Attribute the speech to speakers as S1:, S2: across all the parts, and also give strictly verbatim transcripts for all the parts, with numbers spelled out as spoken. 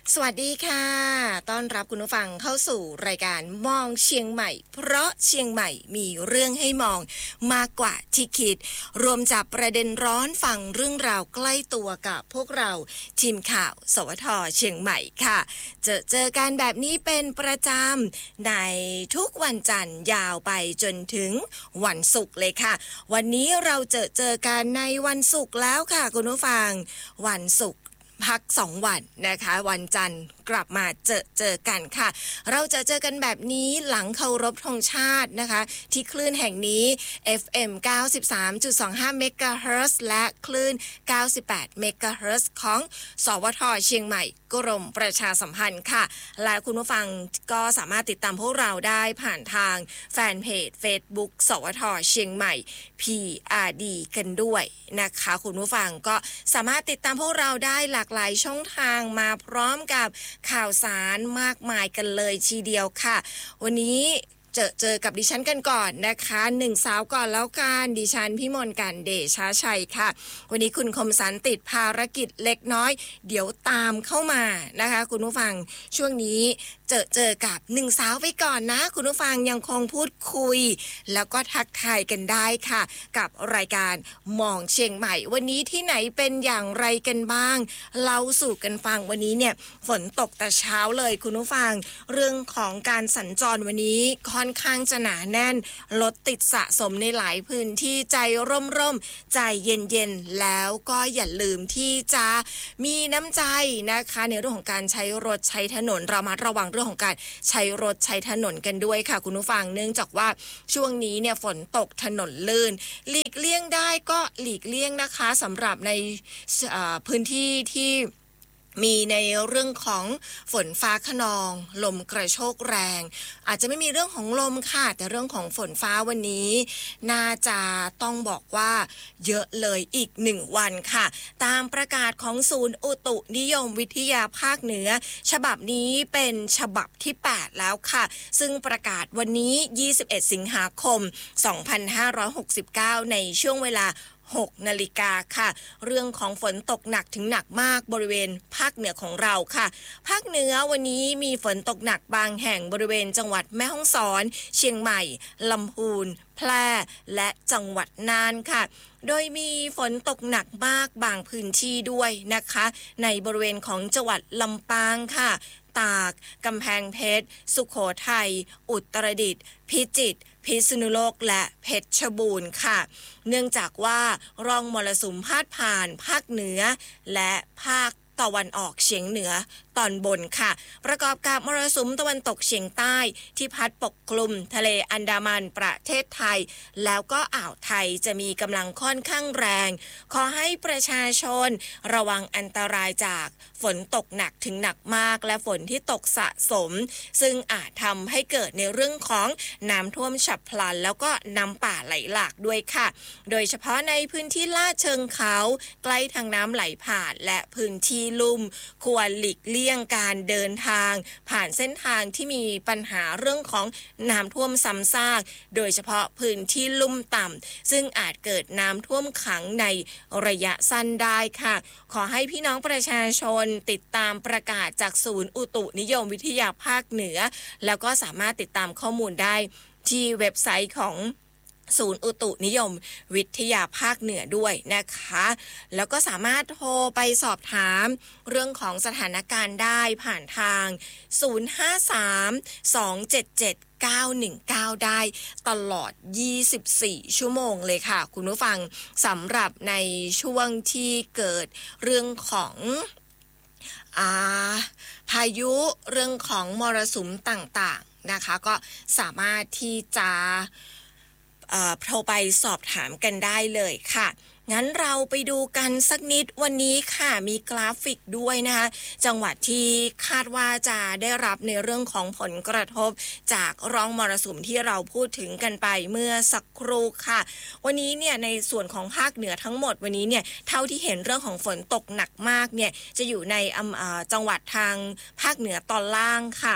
S1: สวัสดีค่ะต้อนรับคุณผู้ฟังเข้าสู่รายการมองเชียงใหม่เพราะเชียงใหม่มีเรื่องให้มองมากกว่าที่คิดรวมจับประเด็นร้อนฟังเรื่องราวใกล้ตัวกับพวกเราทีมข่าวสวทเชียงใหม่ค่ะเจอเจอกันแบบนี้เป็นประจำในทุกวันจันทร์ยาวไปจนถึงวันศุกร์เลยค่ะวันนี้เราเจอเจอกันในวันศุกร์แล้วค่ะคุณผู้ฟังวันศุกร์พักสองวันนะคะวันจันทร์กลับมาเจอเจอกันค่ะเราจะเจอกันแบบนี้หลังเคารพธงชาตินะคะที่คลื่นแห่งนี้ เอฟ เอ็ม เก้าสิบสามจุดสองห้า เมกะเฮิรตซ์และคลื่นเก้าสิบแปดเมกะเฮิรตซ์ของสวทเชียงใหม่กรมประชาสัมพันธ์ค่ะและคุณผู้ฟังก็สามารถติดตามพวกเราได้ผ่านทางแฟนเพจ Facebook สวทเชียงใหม่ พี อาร์ ดี กันด้วยนะคะคุณผู้ฟังก็สามารถติดตามพวกเราได้หลากหลายช่องทางมาพร้อมกับข่าวสารมากมายกันเลยทีเดียวค่ะวันนี้เจอเจอกับดิฉันกันก่อนนะคะหนึ่งสาวก่อนแล้วกันดิฉันพี่มนต์กันเดชาชัยค่ะวันนี้คุณคมสันติดภารกิจเล็กน้อยเดี๋ยวตามเข้ามานะคะคุณผู้ฟังช่วงนี้เจอเจอกับหนึ่งสาวไปก่อนนะคุณผู้ฟังยังคงพูดคุยแล้วก็ทักทายกันได้ค่ะกับรายการมองเชียงใหม่วันนี้ที่ไหนเป็นอย่างไรกันบ้างเล่าสู่กันฟังวันนี้เนี่ยฝนตกแต่เช้าเลยคุณผู้ฟังเรื่องของการสัญจรวันนี้ค่อนข้างจะหนาแน่นรถติดสะสมในหลายพื้นที่ใจร่มๆใจเย็นๆแล้วก็อย่าลืมที่จะมีน้ำใจนะคะในเรื่องของการใช้รถใช้ถนนเรามาระวังเรื่องของการใช้รถใช้ถนนกันด้วยค่ะคุณผู้ฟังเนื่องจากว่าช่วงนี้เนี่ยฝนตกถนนลื่นหลีกเลี่ยงได้ก็หลีกเลี่ยงนะคะสำหรับในพื้นที่ที่มีในเรื่องของฝนฟ้าคะนองลมกระโชกแรงอาจจะไม่มีเรื่องของลมค่ะแต่เรื่องของฝนฟ้าวันนี้น่าจะต้องบอกว่าเยอะเลยอีกหนึ่งวันค่ะตามประกาศของศูนย์อุตุนิยมวิทยาภาคเหนือฉบับนี้เป็นฉบับที่แปดแล้วค่ะซึ่งประกาศวันนี้ยี่สิบเอ็ดสิงหาคมสองพันห้าร้อยหกสิบเก้าในช่วงเวลาหกนาฬิกาค่ะเรื่องของฝนตกหนักถึงหนักมากบริเวณภาคเหนือของเราค่ะภาคเหนือวันนี้มีฝนตกหนักบางแห่งบริเวณจังหวัดแม่ฮ่องสอนเชียงใหม่ลำพูนแพร่และจังหวัดน่านค่ะโดยมีฝนตกหนักมากบางพื้นที่ด้วยนะคะในบริเวณของจังหวัดลำปางค่ะตากกำแพงเพชรสุโขทัยอุตรดิตถ์พิจิตรพิษณุโลกและเพชรบูรณ์ค่ะเนื่องจากว่าร่องมรสุมพาดผ่านภาคเหนือและภาคตะวันออกเฉียงเหนือตอนบนค่ะประกอบกับมรสุมตะวันตกเฉียงใต้ที่พัดปกคลุมทะเลอันดามันประเทศไทยแล้วก็อ่าวไทยจะมีกำลังค่อนข้างแรงขอให้ประชาชนระวังอันตรายจากฝนตกหนักถึงหนักมากและฝนที่ตกสะสมซึ่งอาจทำให้เกิดในเรื่องของน้ำท่วมฉับพลันแล้วก็น้ำป่าไหลหลากด้วยค่ะโดยเฉพาะในพื้นที่ลาดเชิงเขาใกล้ทางน้ำไหลผ่านและพื้นที่ลุ่มควรหลีกเลี่ยงการเดินทางผ่านเส้นทางที่มีปัญหาเรื่องของน้ำท่วมซ้ำซากโดยเฉพาะพื้นที่ลุ่มต่ำซึ่งอาจเกิดน้ำท่วมขังในระยะสั้นได้ค่ะขอให้พี่น้องประชาชนติดตามประกาศจากศูนย์อุตุนิยมวิทยาภาคเหนือแล้วก็สามารถติดตามข้อมูลได้ที่เว็บไซต์ของศูนย์อุตุนิยมวิทยาภาคเหนือด้วยนะคะแล้วก็สามารถโทรไปสอบถามเรื่องของสถานการณ์ได้ผ่านทางศูนย์ ห้า สาม สอง เจ็ด เจ็ด เก้า หนึ่ง เก้าได้ตลอดยี่สิบสี่ชั่วโมงเลยค่ะคุณผู้ฟังสำหรับในช่วงที่เกิดเรื่องของอ่าพายุเรื่องของมรสุมต่างๆนะคะก็สามารถที่จะโทรไปสอบถามกันได้เลยค่ะงั้นเราไปดูกันสักนิดวันนี้ค่ะมีกราฟิกด้วยนะคะจังหวัดที่คาดว่าจะได้รับในเรื่องของผลกระทบจากร่องมรสุมที่เราพูดถึงกันไปเมื่อสักครู่ค่ะวันนี้เนี่ยในส่วนของภาคเหนือทั้งหมดวันนี้เนี่ยเท่าที่เห็นเรื่องของฝนตกหนักมากเนี่ยจะอยู่ในจังหวัดทางภาคเหนือตอนล่างค่ะ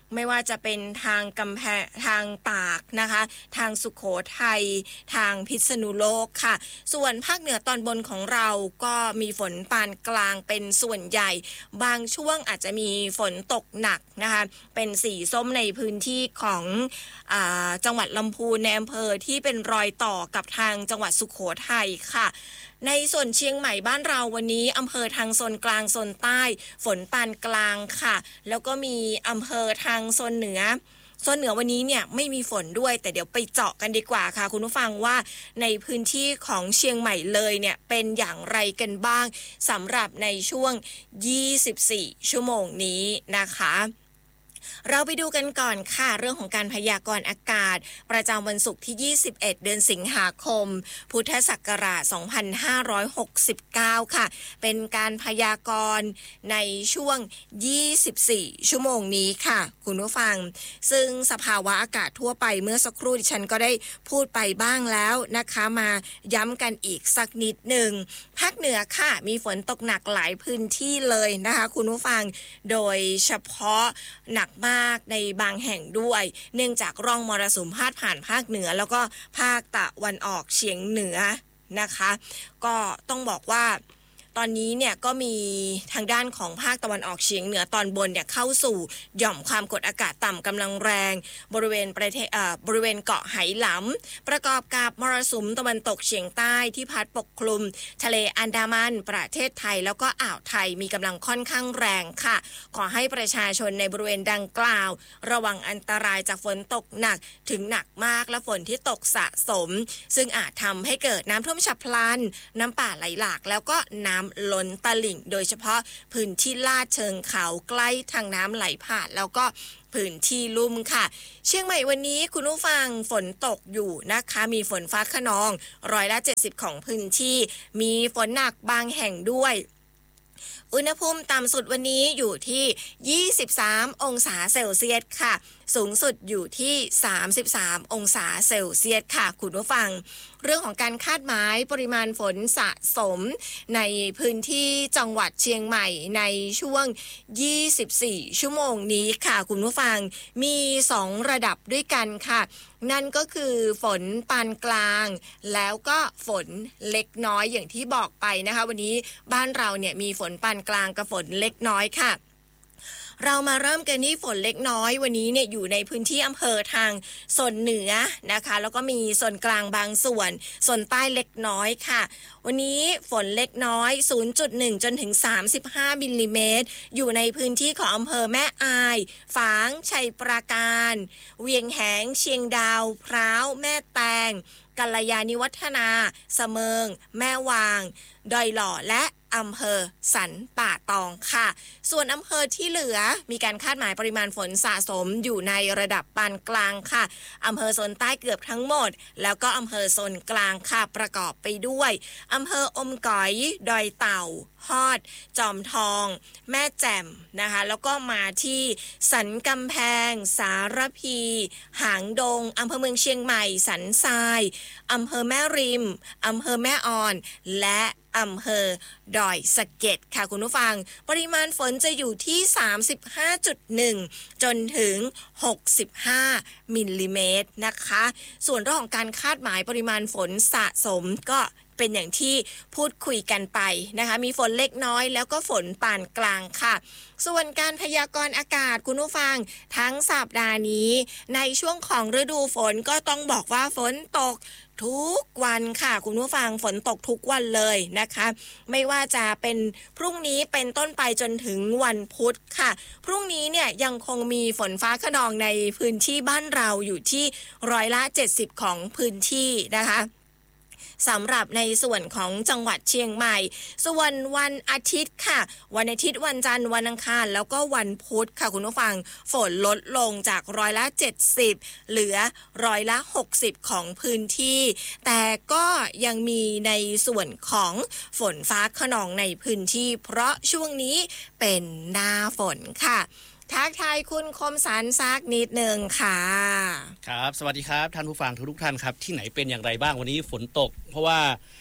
S1: ไม่ว่าจะเป็นทางกำแพงทางตากนะคะทางสุโขทัยทางพิษณุโลกค่ะส่วนภาคเหนือตอนบนของเราก็มีฝนปานกลางเป็นส่วนใหญ่บางช่วงอาจจะมีฝนตกหนักนะคะเป็นสีส้มในพื้นที่ของอ่าจังหวัดลำพูนในอำเภอที่เป็นรอยต่อกับทางจังหวัดสุโขทัยค่ะในส่วนเชียงใหม่บ้านเราวันนี้อำเภอทางโซนกลางโซนใต้ฝนปานกลางค่ะแล้วก็มีอำเภอทางโซนเหนือโซนเหนือวันนี้เนี่ยไม่มีฝนด้วยแต่เดี๋ยวไปเจาะกันดีกว่าค่ะคุณผู้ฟังว่าในพื้นที่ของเชียงใหม่เลยเนี่ยเป็นอย่างไรกันบ้างสำหรับในช่วงยี่สิบสี่ชั่วโมงนี้นะคะเราไปดูกันก่อนค่ะเรื่องของการพยากรณ์อากาศประจำวันศุกร์ที่ยี่สิบเอ็ดเดือนสิงหาคมพุทธศักราชสองพันห้าร้อยหกสิบเก้าค่ะเป็นการพยากรณ์ในช่วงยี่สิบสี่ชั่วโมงนี้ค่ะคุณผู้ฟังซึ่งสภาวะอากาศทั่วไปเมื่อสักครู่ดิฉันก็ได้พูดไปบ้างแล้วนะคะมาย้ำกันอีกสักนิดหนึ่งภาคเหนือค่ะมีฝนตกหนักหลายพื้นที่เลยนะคะคุณผู้ฟังโดยเฉพาะหนักมากในบางแห่งด้วยเนื่องจากร่องมรสุมพาดผ่านภาคเหนือแล้วก็ภาคตะวันออกเฉียงเหนือนะคะก็ต้องบอกว่าตอนนี้เนี่ยก็มีทางด้านของภาคตะวันออกเฉียงเหนือตอนบนเนี่ยเข้าสู่หย่อมความกดอากาศต่ำกำลังแรงบริเวณประเทศอ่าบริเวณเกาะไหหลำประกอบกับมรสุมตะวันตกเฉียงใต้ที่พัดปกคลุมทะเลอันดามันประเทศไทยแล้วก็อ่าวไทยมีกำลังค่อนข้างแรงค่ะขอให้ประชาชนในบริเวณดังกล่าวระวังอันตรายจากฝนตกหนักถึงหนักมากและฝนที่ตกสะสมซึ่งอาจทำให้เกิดน้ำท่วมฉับพลันน้ำป่าไหลหลากแล้วก็น้ำล้นตลิ่งโดยเฉพาะพื้นที่ลาดเชิงเขาใกล้ทางน้ำไหลผ่านแล้วก็พื้นที่ลุ่มค่ะเชียงใหม่วันนี้คุณผู้ฟังฝนตกอยู่นะคะมีฝนฟ้าคะนองร้อยละเจ็ดสิบของพื้นที่มีฝนหนักบางแห่งด้วยอุณหภูมิต่ำสุดวันนี้อยู่ที่ยี่สิบสามองศาเซลเซียสค่ะสูงสุดอยู่ที่สามสิบสามองศาเซลเซียสค่ะคุณผู้ฟังเรื่องของการคาดหมายปริมาณฝนสะสมในพื้นที่จังหวัดเชียงใหม่ในช่วงยี่สิบสี่ชั่วโมงนี้ค่ะคุณผู้ฟังมีสองระดับด้วยกันค่ะนั่นก็คือฝนปานกลางแล้วก็ฝนเล็กน้อยอย่างที่บอกไปนะคะวันนี้บ้านเราเนี่ยมีฝนปานกลางกับฝนเล็กน้อยค่ะเรามาเริ่มกันที่ฝนเล็กน้อยวันนี้เนี่ยอยู่ในพื้นที่อำเภอทางโซนเหนือนะคะแล้วก็มีโซนกลางบางส่วนโซนใต้เล็กน้อยค่ะวันนี้ฝนเล็กน้อย ศูนย์จุดหนึ่ง จนถึงสามสิบห้ามิลลิเมตรอยู่ในพื้นที่ของอำเภอแม่อายฝางชัยปราการเวียงแหงเชียงดาวพร้าวแม่แตงกัลยาณิวัฒนาเสมิงแม่วางดอยหล่อและอำเภอสันป่าตองค่ะส่วนอำเภอที่เหลือมีการคาดหมายปริมาณฝนสะสมอยู่ในระดับปานกลางค่ะอำเภอโซนใต้เกือบทั้งหมดแล้วก็อำเภอโซนกลางค่ะประกอบไปด้วยอำเภออมก๋อยดอยเต่าฮอดจอมทองแม่แจ่มนะคะแล้วก็มาที่สันกำแพงสารพีหางดงอำเภอเมืองเชียงใหม่สันทรายอำเภอแม่ริมอำเภอแม่ออนและอำเภอดอยสะเก็ดค่ะคุณผู้ฟังปริมาณฝนจะอยู่ที่ สามสิบห้าจุดหนึ่ง จนถึงหกสิบห้ามิลลิเมตรนะคะส่วนเรื่องของการคาดหมายปริมาณฝนสะสมก็เป็นอย่างที่พูดคุยกันไปนะคะมีฝนเล็กน้อยแล้วก็ฝนปานกลางค่ะส่วนการพยากรณ์อากาศคุณผู้ฟังทั้งสัปดาห์นี้ในช่วงของฤดูฝนก็ต้องบอกว่าฝนตกทุกวันค่ะคุณผู้ฟังฝนตกทุกวันเลยนะคะไม่ว่าจะเป็นพรุ่งนี้เป็นต้นไปจนถึงวันพุธค่ะพรุ่งนี้เนี่ยยังคงมีฝนฟ้าคะนองในพื้นที่บ้านเราอยู่ที่ร้อยละเจ็ดสิบของพื้นที่นะคะสำหรับในส่วนของจังหวัดเชียงใหม่ส่วนวันอาทิตย์ค่ะวันอาทิตย์วันจันทร์วันอังคารแล้วก็วันพุธค่ะคุณผู้ฟังฝนลดลงจากร้อยละเจ็ดสิบเหลือร้อยละหกสิบของพื้นที่แต่ก็ยังมีในส่วนของฝนฟ้าคะนองในพื้นที่เพราะช่วงนี้เป็นหน้าฝนค่ะทักทายคุณคมสันซักนิดนึงค่ะ
S2: ครับสวัสดีครับท่านผู้ฟังทุกท่านครับที่ไหนเป็นอย่างไรบ้างวันนี้ฝนตกเพราะว่า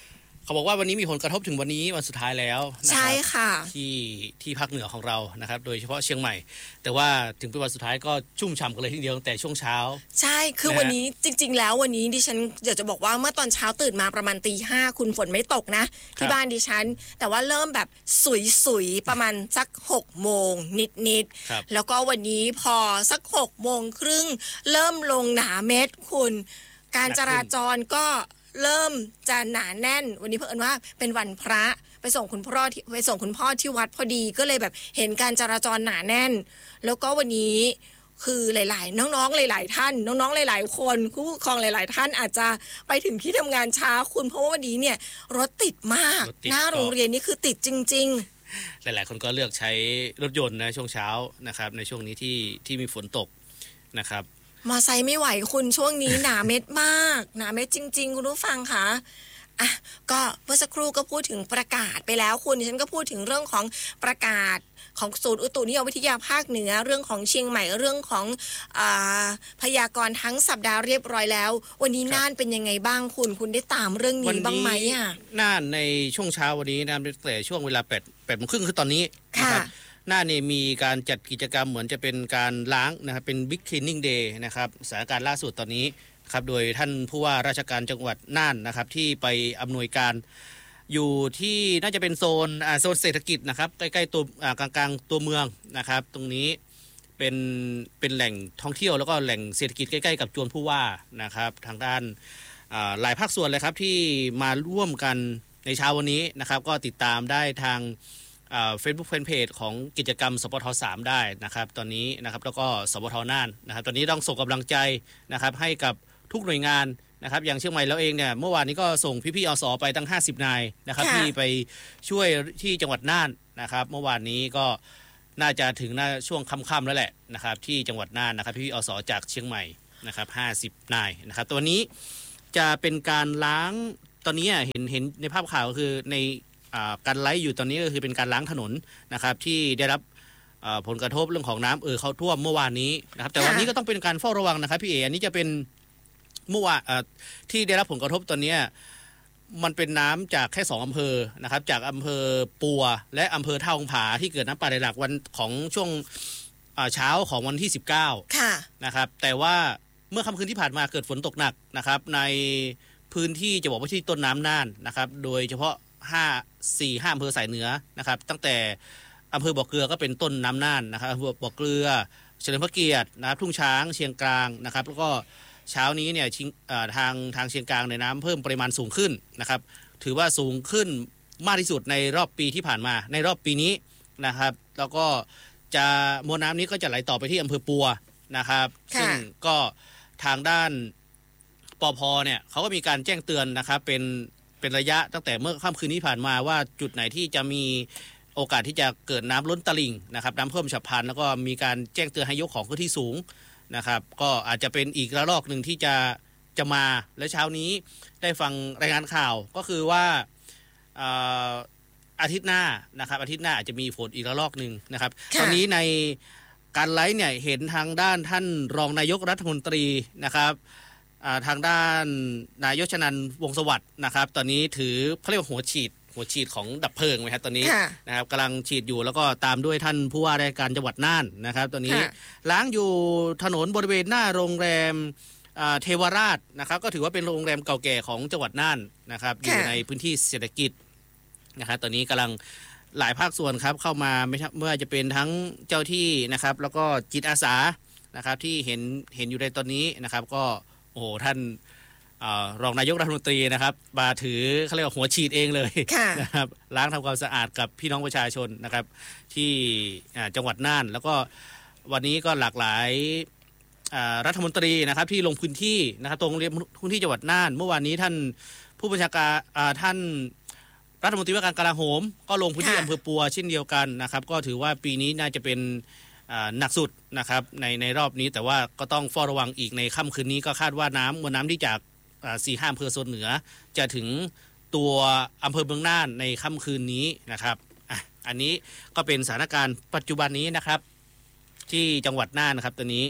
S2: เขาบอกว่าวันนี้มีผลกระทบถึงวันนี้วันสุดท้ายแล้วนะ
S1: ใช่
S2: ครับ
S1: ค่ะ
S2: ที่ที่ภาคเหนือของเรานะครับโดยเฉพาะเชียงใหม่แต่ว่าถึงเป็นวันสุดท้ายก็ชุ่มฉ่ำกันเลยทีเดียวตั้งแต่ช่วงเช้า
S1: ใช่คือวันนี้จริงๆแล้ววันนี้ดิฉันอยากจะบอกว่าเมื่อตอนเช้าตื่นมาประมาณตีห้าคุณฝนไม่ตกนะที่บ้านดิฉันแต่ว่าเริ่มแบบสุยๆประมาณสักหกโมงนิดๆแล้วก็วันนี้พอสักหกโมงครึ่งเริ่มลงหนาเม็ดคุณการจราจรก็เริ่มจะหนาแน่นวันนี้เพิ่นว่าเป็นวันพระไปส่งคุณพ่อที่ไปส่งคุณพ่อที่วัดพอดีก็เลยแบบเห็นการจราจรหนาแน่นแล้วก็วันนี้คือหลายๆน้องๆหลายๆท่านน้องๆหลายๆคนผู้ปกครองหลายๆท่านอาจจะไปถึงที่ทำงานช้าคุณเพราะว่าวันนี้เนี่ยรถติดมากหน้าโรงเรียนนี่คือติดจริง
S2: ๆหลายๆคนก็เลือกใช้รถยนต์นะช่วงเช้านะครับในช่วงนี้ที่ที่มีฝนตกนะครับ
S1: มอไซค์ไม่ไหวคุณช่วงนี้หนาเม็ดมากหนาเม็ดจริงๆคุณผู้ฟังค่ะอ่ะก็เมื่อสักครู่ก็พูดถึงประกาศไปแล้วคุณฉันก็พูดถึงเรื่องของประกาศของศูนย์อุตุนิยมวิทยาภาคเหนือเรื่องของเชียงใหม่เรื่องของอ่าพยากรณ์ทั้งสัปดาห์เรียบร้อยแล้ววันนี้น่านเป็นยังไงบ้างคุณคุณได้ตามเรื่องนี้บ้างไหมอ่ะ
S2: น่านในช่วงเช้าวันนี้นะตั้งแต่ช่วงเวลาแปด แปดโมงครึ่งคือตอนนี้นะครับน่านนี่มีการจัดกิจกรรมเหมือนจะเป็นการล้างนะครับเป็น Big Cleaning Day นะครับสถานการณ์ล่าสุดตอนนี้ครับโดยท่านผู้ว่าราชการจังหวัดน่านนะครับที่ไปอำนวยการอยู่ที่น่าจะเป็นโซนอ่าโซนเศรษฐกิจนะครับใกล้ๆตัวอ่ากลางๆตัวเมืองนะครับตรงนี้เป็นเป็นแหล่งท่องเที่ยวแล้วก็แหล่งเศรษฐกิจใกล้ๆกับจวนผู้ว่านะครับทางด้านอ่าหลายภาคส่วนเลยครับที่มาร่วมกันในเช้าวันนี้นะครับก็ติดตามได้ทางเฟซบุ๊กแฟนเพจของกิจกรรมสปทสามได้นะครับตอนนี้นะครับแล้วก็สปทน่านนะครับตอนนี้ต้องส่งกำลังใจนะครับให้กับทุกหน่วยงานนะครับอย่างเชียงใหม่แล้วเองเนี่ยเมื่อวานนี้ก็ส่งพี่ๆอสไปตั้งห้าสิบนายนะครับที่ไปช่วยที่จังหวัดน่านนะครับเมื่อวานนี้ก็น่าจะถึงหน้าช่วงค่ำๆแล้วแหละนะครับที่จังหวัดน่านนะครับพี่ๆอสจากเชียงใหม่นะครับห้าสิบนายนะครับตัวนี้จะเป็นการล้างตอนนี้เห็นเห็นในภาพข่าวก็คือในการไลฟ์อยู่ตอนนี้ก็คือเป็นการล้างถนนนะครับที่ได้รับผลกระทบเรื่องของน้ำเอ่อเข้าท่วมเมื่อวานนี้นะครับแต่วันนี้ก็ต้องเป็นการเฝ้าระวังนะครับพี่เอ๋อันนี้จะเป็นเมื่อวานที่ได้รับผลกระทบตอนนี้มันเป็นน้ำจากแค่สองอำเภอนะครับจากอำเภอปัวและอำเภอท่าองผาที่เกิดน้ำป่าไหลหลากวันของช่วงเช้าของวันที่สิบเก้านะครับแต่ว่าเมื่อค่ำคืนที่ผ่านมาเกิดฝนตกหนักนะครับในพื้นที่จะบอกว่าที่ต้นน้ำน่านนะครับโดยเฉพาะห้า สี่ ห้าอำเภอสายเหนือนะครับตั้งแต่อำเภอบ่อเกลือก็เป็นต้นน้ำน่านนะครับอำเภอบ่อเกลือเฉลิมพระเกียรตินะครับทุ่งช้างเชียงกลางนะครับแล้วก็เช้านี้เนี่ยทางทางเชียงกลางในน้ำเพิ่มปริมาณสูงขึ้นนะครับถือว่าสูงขึ้นมากที่สุดในรอบปีที่ผ่านมาในรอบปีนี้นะครับแล้วก็จะมวลน้ำนี้ก็จะไหลต่อไปที่อำเภอปัวนะครับซึ่งก็ทางด้านปภเนี่ยเขาก็มีการแจ้งเตือนนะครับเป็นเป็นระยะตั้งแต่เมื่อค่ำคืนนี้ผ่านมาว่าจุดไหนที่จะมีโอกาสที่จะเกิดน้ำล้นตลิ่งนะครับน้ำเพิ่มฉับพลันแล้วก็มีการแจ้งเตือนให้ยกของขึ้นที่สูงนะครับก็อาจจะเป็นอีกระลอกหนึ่งที่จะจะมาและเช้านี้ได้ฟังรายงานข่าวก็คือว่าอาทิตย์หน้านะครับอาทิตย์หน้าอาจจะมีฝนอีกระลอกหนึ่งนะครับตอนนี้ในการไลฟ์เนี่ยเห็นทางด้านท่านรองนายกรัฐมนตรีนะครับทางด้านนายกชนันท์วงศ์สวัสดิ์นะครับตอนนี้ถือเขาเรียกว่าหัวฉีดหัวฉีดของดับเพลิงไหมครับตอนนี้นะครับกำลังฉีดอยู่แล้วก็ตามด้วยท่านผู้ว่าราชการจังหวัดน่านนะครับตอนนี้ล้างอยู่ถนนบริเวณหน้าโรงแรมเทวราชนะครับก็ถือว่าเป็นโรงแรมเก่าแก่ของจังหวัดน่านนะครับอยู่ในพื้นที่เศรษฐกิจนะครับตอนนี้กำลังหลายภาคส่วนครับเข้ามาไม่เมื่อจะเป็นทั้งเจ้าที่นะครับแล้วก็จิตอาสานะครับที่เห็นเห็นอยู่ในตอนนี้นะครับก็โอ้โหท่านรองนายกรัฐมนตรีนะครับมาถือเขาเรียกว่าหัวฉีดเองเลยนะครับล้างทำความสะอาดกับพี่น้องประชาชนนะครับที่จังหวัดน่านแล้วก็วันนี้ก็หลากหลายรัฐมนตรีนะครับที่ลงพื้นที่นะครับตรงพื้นที่จังหวัดน่านเมื่อวานนี้ท่านผู้บัญชาการท่านรัฐมนตรีว่าการกลาโหมก็ลงพื้นที่อำเภอปัวเช่นเดียวกันนะครับก็ถือว่าปีนี้น่าจะเป็นหนักสุดนะครับในในรอบนี้แต่ว่าก็ต้องเฝ้าระวังอีกในค่ำคืนนี้ก็คาดว่าน้ำมวลน้ำที่จากสี่ห้าอำเภอโซนเหนือจะถึงตัวอำเภอเมืองน่านในค่ำคืนนี้นะครับอ่ะอันนี้ก็เป็นสถานการณ์ปัจจุบันนี้นะครับที่จังหวัดน่านนะครับตัวนี้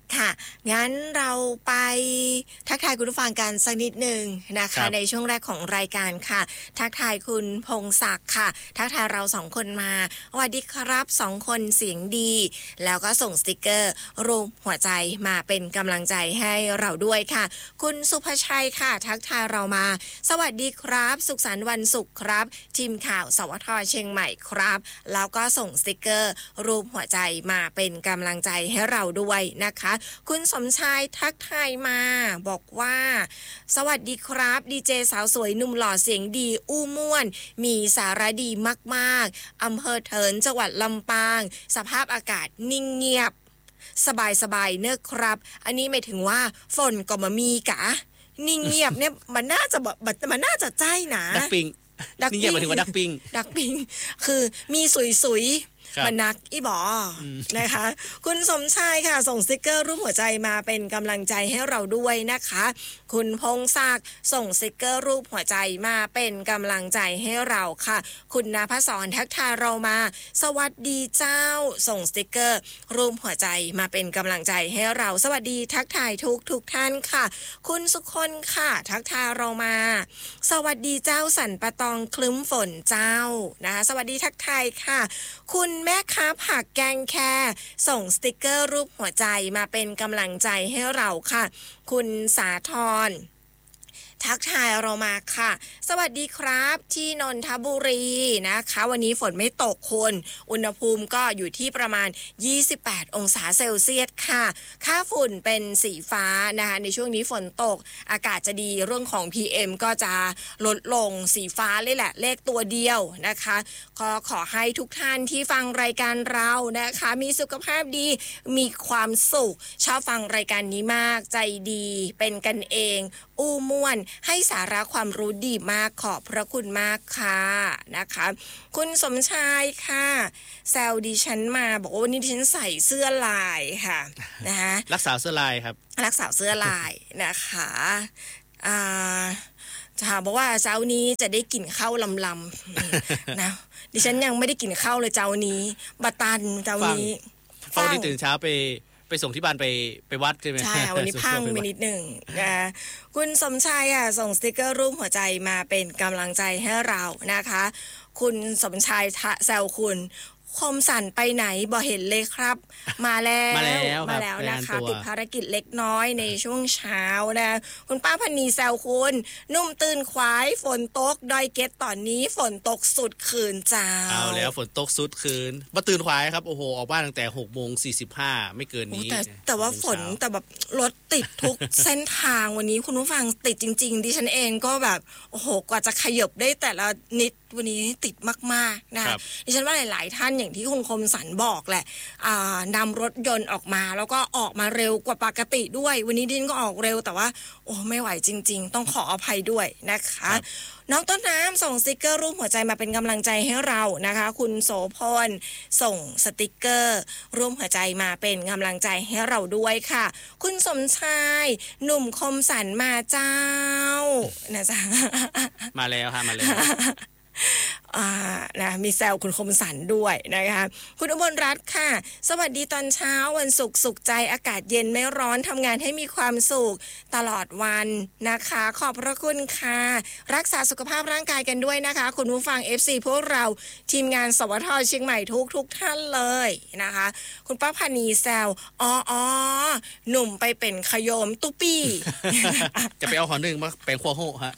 S1: ค่ะงั้นเราไปทักทายคุณผู้ฟังกันสักนิดหนึ่งนะคะในช่วงแรกของรายการค่ะทักทายคุณพงศักดิ์ค่ะทักทายเราสองคนมาสวัสดีครับสองคนเสียงดีแล้วก็ส่งสติกเกอร์รูปหัวใจมาเป็นกำลังใจให้เราด้วยค่ะคุณสุภชัยค่ะทักทายเรามาสวัสดีครับสุขสันต์วันศุกร์ครับทีมข่าวสวทเชียงใหม่ครับแล้วก็ส่งสติกเกอร์รูปหัวใจมาเป็นกำลังใจให้เราด้วยนะคะคุณสมชายทักทายมาบอกว่าสวัสดีครับดีเจสาวสวยหนุ่มหล่อเสียงดีอู้ม่วนมีสาระดีมากๆอำเภอเถินจังหวัดลำปางสภาพอากาศนิ่งเงียบสบายๆเนอะครับอันนี้หมายถึงว่าฝนก็มามีกะนิ่งเงียบเนี่ยมันน่าจะแบบมันน่าจะใจนะ
S2: ดักปิงนี่เงียบหมายถึงว่าดักปิง
S1: ดักปิงคือมีสุยๆมันนักอีบอนะคะคุณสมชายค่ะส่งสติกเกอร์รูปหัวใจมาเป็นกำลังใจให้เราด้วยนะคะคุณพงศักดิ์ส่งสติกเกอร์รูปหัวใจมาเป็นกำลังใจให้เราค่ะคุณณภศรทักทายเรามาสวัสดีเจ้าส่งสติกเกอร์รูปหัวใจมาเป็นกำลังใจให้เราสวัสดีทักทายทุกทุกท่านค่ะคุณสุคนค่ะทักทายเรามาสวัสดีเจ้าสันปะตองคลึ้มฝนเจ้านะคะสวัสดีทักทายค่ะคุณแม่ค้าผักแกงแคส่งสติกเกอร์รูปหัวใจมาเป็นกำลังใจให้เราค่ะคุณสาธรทักทายเรามาค่ะสวัสดีครับที่นนทบุรีนะคะวันนี้ฝนไม่ตกคนอุณหภูมิก็อยู่ที่ประมาณยี่สิบแปดองศาเซลเซียสค่ะค่าฝุ่นเป็นสีฟ้านะคะในช่วงนี้ฝนตกอากาศจะดีเรื่องของ พี เอ็ม ก็จะลดลงสีฟ้าเลยแหละเลขตัวเดียวนะคะก็ขอให้ทุกท่านที่ฟังรายการเรานะคะมีสุขภาพดีมีความสุขชอบฟังรายการนี้มากใจดีเป็นกันเองอู้ม่วนให้สาระความรู้ดีมากขอบพระคุณมากค่ะนะคะคุณสมชายค่ะแซวดิฉันมาบอกว่าวันนี้ดิฉันใส่เสื้อลายค่ะนะคะ
S2: รักษาเสื้อลายครับ
S1: รักษาเสื้อลายนะคะอ่าจะบอกว่าเช้านี้จะได้กินข้าวลำๆนะดิฉันยังไม่ได้กินข้าวเลยเช้านี้บะตันเช้านี้
S2: ฟังที่ตื่นเช้าไปไปส่งที่บ้านไปไปวัดใช่ไหม
S1: ใช่วันนี้พังไปนิดหนึ่งนะคุณสมชายอ่ะส่งสติกเกอร์รูปหัวใจมาเป็นกำลังใจให้เรานะคะคุณสมชายแซวคุณคมสันไปไหนบ่เห็นเลยครับมาแล้ว
S2: มาแล้ว
S1: มาแล้วนะคะติดภารกิจเล็กน้อยในช่วงเช้านะคุณป้าพนีแซวคุณนุ่มตื่นควายฝนตกดอยเก็ตตอนนี้ฝนตกสุดคืนจ้า
S2: เอาแล้วฝนตกสุดคืนมาตื่นควายครับโอ้โหออกบ้านตั้งแต่หกโมงสี่สิบห้าไม่เกินนี้
S1: แต่แต่ว่าฝนแต่แบบรถติดทุกเส้นทางวันนี้คุณผู้ฟังติดจริงๆดิฉันเองก็แบบโอ้โหกว่าจะขยับได้แต่ละนิดวันนี้ติดมากๆนะดิฉันว่าหลายๆท่านอย่างที่คุณคมสันบอกแหละนำรถยนต์ออกมาแล้วก็ออกมาเร็วกว่าปกติด้วยวันนี้ดิฉันก็ออกเร็วแต่ว่าโอ้ไม่ไหวจริงๆต้องขออภัยด้วยนะคะน้องต้นน้ำส่งสติกเกอร์รูปหัวใจมาเป็นกำลังใจให้เรานะคะคุณโสพลส่งสติกเกอร์รูปหัวใจมาเป็นกำลังใจให้เราด้วยค่ะคุณสมชายหนุ่มคมสันมาเจ้านะจ๊ะ
S2: มาแล้วค่ะมาแล้ว
S1: อ่านะมีแซวคุณคมสันด้วยนะคะคุณอุบลรัตน์ค่ะสวัสดีตอนเช้าวันศุกร์สุขใจอากาศเย็นไม่ร้อนทำงานให้มีความสุขตลอดวันนะคะขอบพระคุณค่ะรักษาสุขภาพร่างกายกันด้วยนะคะคุณผู้ฟัง เอฟ ซี พวกเราทีมงานสวทเชียงใหม่ทุกทุกท่านเลยนะคะคุณป้าพานีแซวอ๋ออ๋อหนุ่มไปเป็นขยมตุ๊ปี้
S2: จะไปเอาหอหนึ่งมาเป็นขั้วโห่ฮะ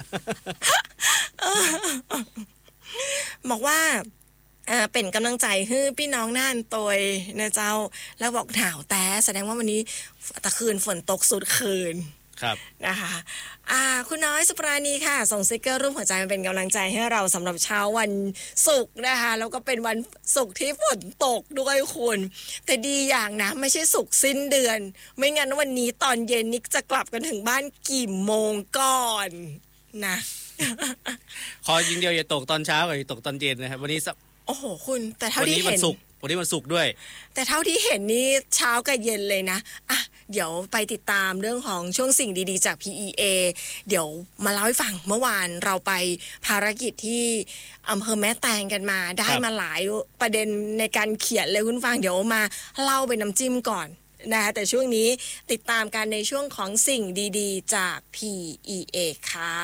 S1: บอกว่าเป็นกำลังใจให้พี่น้องน่านตัวนะเจ้าแล้วบอกหนาวแต่แสดงว่าวันนี้ตะคืนฝนตกสุดคืน
S2: ครับ
S1: นะคะอ่าคุณน้อยสุปราณีค่ะส่งสติกเกอร์รูปหัวใจมาเป็นกำลังใจให้เราสำหรับเช้าวันศุกร์นะคะแล้วก็เป็นวันศุกร์ที่ฝนตกด้วยคุณแต่ดีอย่างนะไม่ใช่ศุกร์สิ้นเดือนไม่งั้นวันนี้ตอนเย็นนิกจะกลับกันถึงบ้านกี่โมงก่อนนะ
S2: ขอยิงเดียวอย่าตกตอนเช้ากับอย่าตกตอนเย็นนะครับวันนี้
S1: โอ้โหคุณแต่เท่าที่เห็น
S2: วันนี้วันศุกร์ด้วย
S1: แต่เท่าที่เห็นนี่เช้ากับเย็นเลยนะอ่ะเดี๋ยวไปติดตามเรื่องของช่วงสิ่งดีๆจาก พี อี เอ เดี๋ยวมาเล่าให้ฟังเมื่อวานเราไปภารกิจที่อำเภอแม่แตงกันมาได้มาหลายประเด็นในการเขียนเลยคุณฟังเดี๋ยวมาเล่าเป็นน้ำจิ้มก่อนนะคะแต่ช่วงนี้ติดตามกันในช่วงของสิ่งดีๆจาก พี อี เอ ค่ะ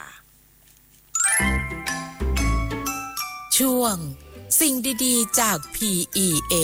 S3: ช่วงสิ่งดีๆจาก พี อี เอ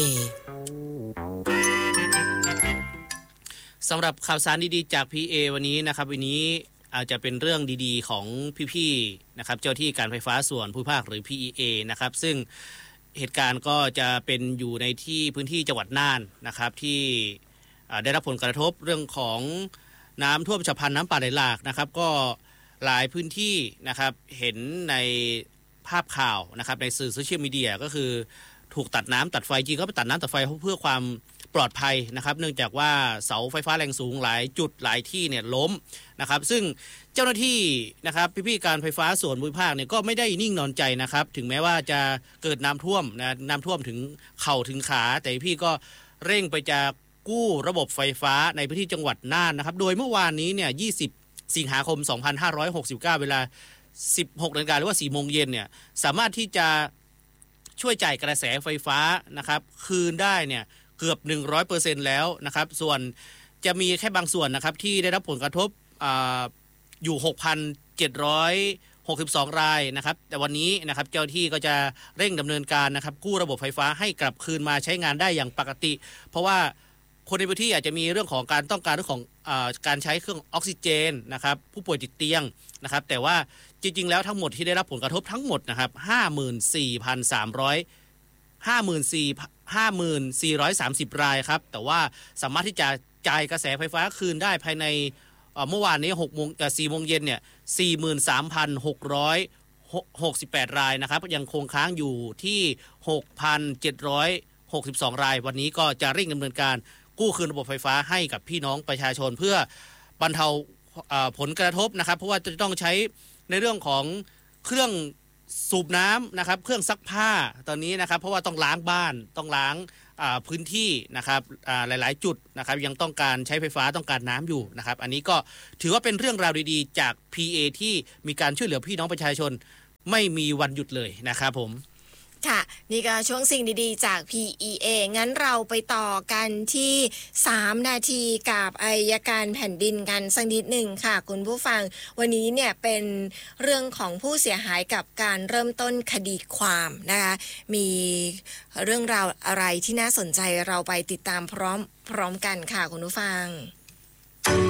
S2: สำหรับข่าวสารดีๆจาก พี เอ วันนี้นะครับวันนี้อาจจะเป็นเรื่องดีๆของพี่ๆนะครับเจ้าที่การไฟฟ้าส่วนภูมิภาคหรือ พี อี เอ นะครับซึ่งเหตุการณ์ก็จะเป็นอยู่ในที่พื้นที่จังหวัดน่านนะครับที่ได้รับผลกระทบเรื่องของน้ำท่วมฉับพลันน้ำป่าไหลหลากนะครับก็หลายพื้นที่นะครับเห็นในภาพข่าวนะครับในสื่อโซเชียลมีเดียก็คือถูกตัดน้ำตัดไฟจริงก็ไปตัดน้ำตัดไฟเพื่อความปลอดภัยนะครับเนื่องจากว่าเสาไฟฟ้าแรงสูงหลายจุดหลายที่เนี่ยล้มนะครับซึ่งเจ้าหน้าที่นะครับพี่ๆการไฟฟ้าส่วนภูมิภาคเนี่ยก็ไม่ได้นิ่งนอนใจนะครับถึงแม้ว่าจะเกิดน้ำท่วมนะน้ำท่วมถึงเข่าถึงขาแต่พี่ก็เร่งไปจะกู้ระบบไฟฟ้าในพื้นที่จังหวัดน่านนะครับโดยเมื่อวานนี้เนี่ยยี่สิบสิงหาคมสองพันห้าร้อยหกสิบเก้าเวลาสิบหกนาฬิกาหรือว่าสี่โมงเย็นเนี่ยสามารถที่จะช่วยจ่ายกระแสไฟฟ้านะครับคืนได้เนี่ยเกือบ หนึ่งร้อยเปอร์เซ็นต์ แล้วนะครับส่วนจะมีแค่บางส่วนนะครับที่ได้รับผลกระทบ อ, อยู่ หกพันเจ็ดร้อยหกสิบสอง รายนะครับแต่วันนี้นะครับเจ้าที่ก็จะเร่งดำเนินการนะครับกู้ระบบไฟฟ้าให้กลับคืนมาใช้งานได้อย่างปกติเพราะว่าคนในพื้นที่อาจจะมีเรื่องของการต้องการเรื่องของอการใช้เครื่องออกซิเจนนะครับผู้ป่วยติดเตียงนะครับแต่ว่าจริงๆแล้วทั้งหมดที่ได้รับผลกระทบทั้งหมดนะครับ ห้าหมื่นสี่พันสามร้อย ห้าหมื่นสี่ร้อยสามสิบ รายครับแต่ว่าสามารถที่จะจ่ายกระแสไฟฟ้าคืนได้ภายในเมื่อวานนี้หกโมงเอ่อสี่โมงเย็นเนี่ย สี่หมื่นสามพันหกร้อยหกสิบแปด รายนะครับยังคงค้างอยู่ที่ หกพันเจ็ดร้อยหกสิบสอง รายวันนี้ก็จะเร่งดำเนินการกู้คืนระบบไฟฟ้าให้กับพี่น้องประชาชนเพื่อบรรเทาผลกระทบนะครับเพราะว่าจะต้องใช้ในเรื่องของเครื่องสูบน้ำนะครับเครื่องซักผ้าตอนนี้นะครับเพราะว่าต้องล้างบ้านต้องล้างพื้นที่นะครับหลายๆจุดนะครับยังต้องการใช้ไฟฟ้าต้องการน้ำอยู่นะครับอันนี้ก็ถือว่าเป็นเรื่องราวดีๆจาก พี เอ ที่มีการช่วยเหลือพี่น้องประชาชนไม่มีวันหยุดเลยนะครับผม
S1: ค่ะนี่ก็ช่วงสิ่งดีๆจาก พี อี เอ งั้นเราไปต่อกันที่สามนาทีกับอัยการแผ่นดินกันสักนิดหนึ่งค่ะคุณผู้ฟังวันนี้เนี่ยเป็นเรื่องของผู้เสียหายกับการเริ่มต้นคดีความนะคะมีเรื่องราวอะไรที่น่าสนใจเราไปติดตามพร้อมพร้อมกันค่ะคุณผู้ฟัง